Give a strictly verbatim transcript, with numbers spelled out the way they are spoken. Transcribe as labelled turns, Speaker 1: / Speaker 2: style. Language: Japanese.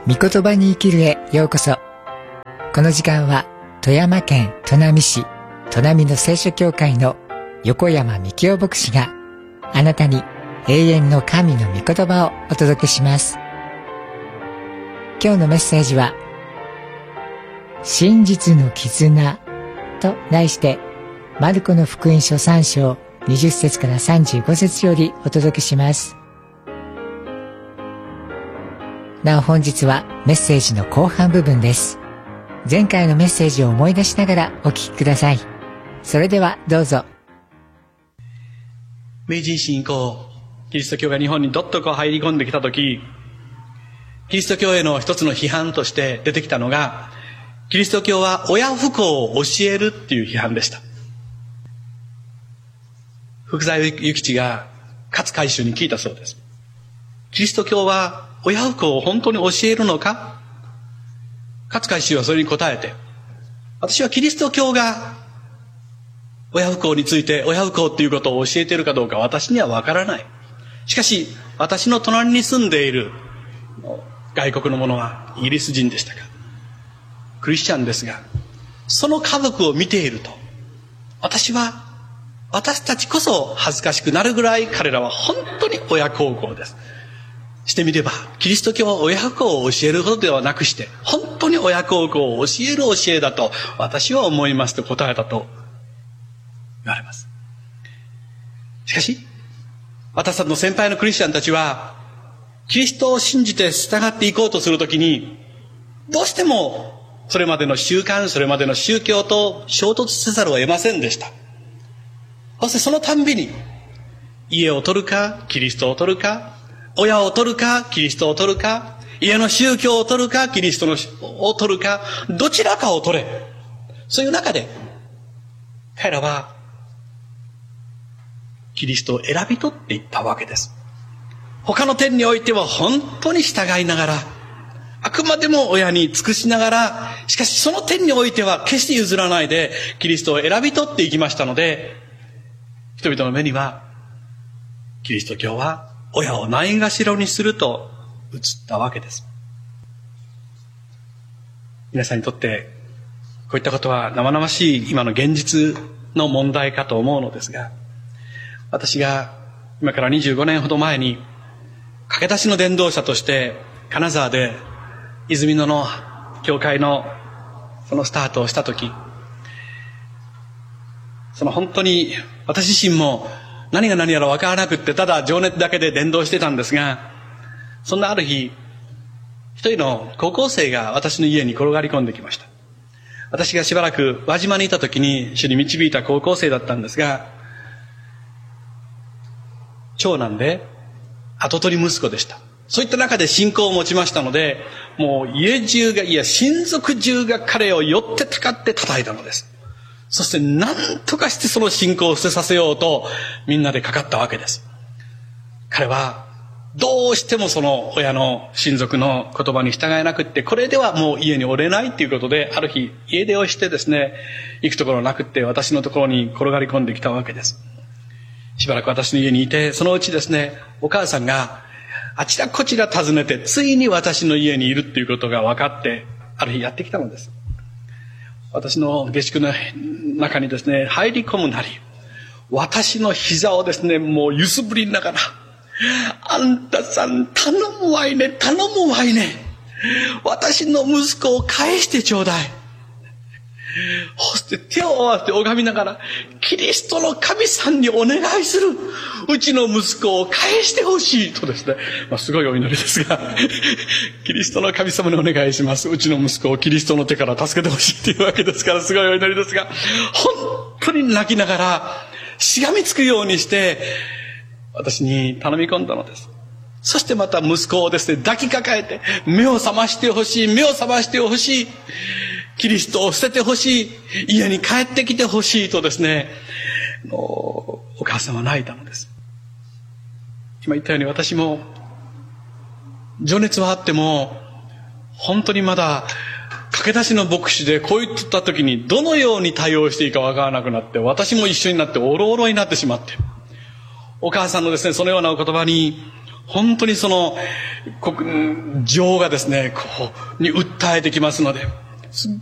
Speaker 1: 御言葉に生きるへようこそ。この時間は富山県砺波市砺波の聖書教会の横山幹夫牧師があなたに永遠の神の御言葉をお届けします。今日のメッセージは真実の絆と題してマルコの福音書さん章にじゅっ節からさんじゅうご節よりお届けします。なお本日はメッセージの後半部分です。前回のメッセージを思い出しながらお聞きください。それではどうぞ。
Speaker 2: 明治維新以降、キリスト教が日本にどっとこう入り込んできたとき、キリスト教への一つの批判として出てきたのが、キリスト教は親不孝を教えるっていう批判でした。福沢諭吉が勝海舟に聞いたそうです。キリスト教は親不孝を本当に教えるのか？勝海舟はそれに答えて、私はキリスト教が親不孝について親不孝っていうことを教えているかどうか私にはわからない。しかし私の隣に住んでいる外国の者はイギリス人でしたか、クリスチャンですが、その家族を見ていると私は私たちこそ恥ずかしくなるぐらい彼らは本当に親孝行です。してみればキリスト教は親不孝を教えることではなくして本当に親孝行を教える教えだと私は思いますと答えたと言われます。しかし私たちの先輩のクリスチャンたちはキリストを信じて従っていこうとするときにどうしてもそれまでの習慣、それまでの宗教と衝突せざるを得ませんでした。そしてそのたんびに家を取るかキリストを取るか、親を取るかキリストを取るか、家の宗教を取るかキリストのを取るか、どちらかを取れ、そういう中で彼らはキリストを選び取っていったわけです。他の点においては本当に従いながら、あくまでも親に尽くしながら、しかしその点においては決して譲らないでキリストを選び取っていきましたので、人々の目にはキリスト教は親をないがしろにすると映ったわけです。皆さんにとってこういったことは生々しい今の現実の問題かと思うのですが、私が今からにじゅうごねんほど前に駆け出しの伝道者として金沢で泉野の教会のそのスタートをしたとき、その本当に私自身も何が何やら分からなくって、ただ情熱だけで伝道してたんですが、そんなある日一人の高校生が私の家に転がり込んできました。私がしばらく輪島にいた時に主に導いた高校生だったんですが、長男で跡取り息子でした。そういった中で信仰を持ちましたので、もう家中が、いや親族中が彼を寄ってたかって叩いたのです。そして何とかしてその信仰を捨てさせようとみんなでかかったわけです。彼はどうしてもその親の親族の言葉に従えなくって、これではもう家におれないということで、ある日家出をしてですね、行くところなくって私のところに転がり込んできたわけです。しばらく私の家にいて、そのうちですね、お母さんがあちらこちら訪ねて、ついに私の家にいるっていうことが分かって、ある日やってきたのです。私の下宿の中にですね入り込むなり、私の膝をですねもう揺すぶりながら、あんたさん頼むわいね、頼むわいね、私の息子を返してちょうだい。そして手を合わせて拝みながら、キリストの神さんにお願いする、うちの息子を返してほしいとですね、まあ、すごいお祈りですがキリストの神様にお願いします、うちの息子をキリストの手から助けてほしいというわけですから、すごいお祈りですが、本当に泣きながらしがみつくようにして私に頼み込んだのです。そしてまた息子をですね抱きかかえて、目を覚ましてほしい、目を覚ましてほしい、キリストを捨ててほしい、家に帰ってきてほしいとですね、お母さんは泣いたのです。今言ったように私も情熱はあっても、本当にまだ駆け出しの牧師で、こういった時にどのように対応していいかわからなくなって、私も一緒になっておろおろになってしまって、お母さんのですねそのようなお言葉に本当にその、情がですね、こう、に訴えてきますので、すっ